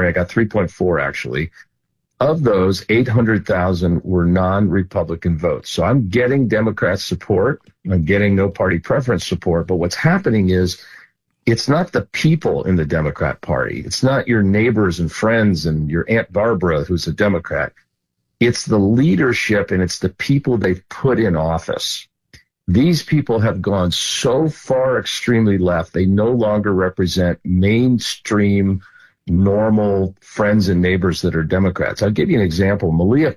3.3. I got 3.4 actually. Of those, 800,000 were non-Republican votes. So I'm getting Democrat support. I'm getting no party preference support. But what's happening is it's not the people in the Democrat Party. It's not your neighbors and friends and your Aunt Barbara, who's a Democrat. It's the leadership and it's the people they've put in office. These people have gone so far extremely left. They no longer represent mainstream, normal friends and neighbors that are Democrats. I'll give you an example. Malia